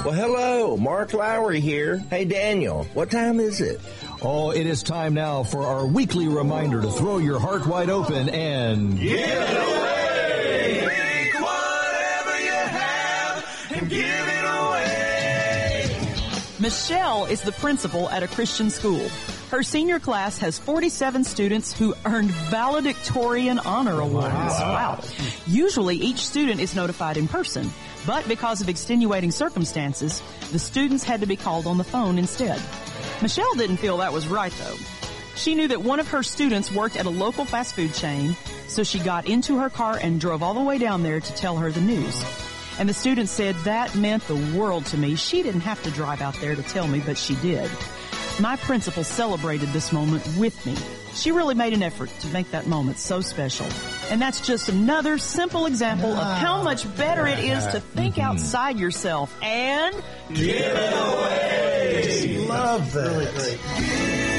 Well, hello, Mark Lowry here. Hey, Daniel, what time is it? Oh, it is time now for our weekly reminder to throw your heart wide open and give it away. Take whatever you have and give it away. Michelle is the principal at a Christian school. Her senior class has 47 students who earned valedictorian honor awards. Wow. Usually each student is notified in person, but because of extenuating circumstances, the students had to be called on the phone instead. Michelle didn't feel that was right, though. She knew that one of her students worked at a local fast food chain, so she got into her car and drove all the way down there to tell her the news. And the student said that meant the world to me. She didn't have to drive out there to tell me, but she did. My principal celebrated this moment with me. She really made an effort to make that moment so special. And that's just another simple example of how much better it is to think outside yourself and give it away. Love that. Really great.